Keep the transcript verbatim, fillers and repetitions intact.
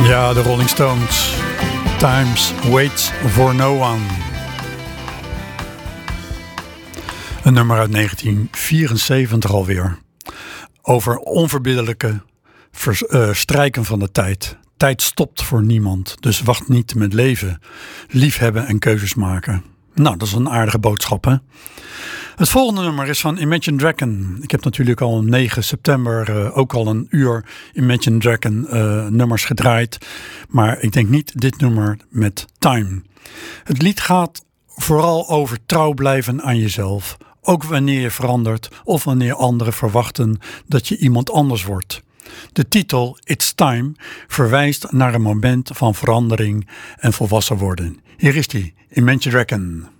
Ja, de Rolling Stones. Times waits for no one. Een nummer uit negentien vierenzeventig alweer. Over onverbiddelijke vers, uh, strijken van de tijd. Tijd stopt voor niemand, dus wacht niet met leven. Liefhebben en keuzes maken. Nou, dat is een aardige boodschap, hè? Het volgende nummer is van Imagine Dragon. Ik heb natuurlijk al op negen september uh, ook al een uur Imagine Dragon uh, nummers gedraaid. Maar ik denk niet dit nummer met Time. Het lied gaat vooral over trouw blijven aan jezelf. Ook wanneer je verandert of wanneer anderen verwachten dat je iemand anders wordt. De titel It's Time verwijst naar een moment van verandering en volwassen worden. Hier is die, Imagine Dragon.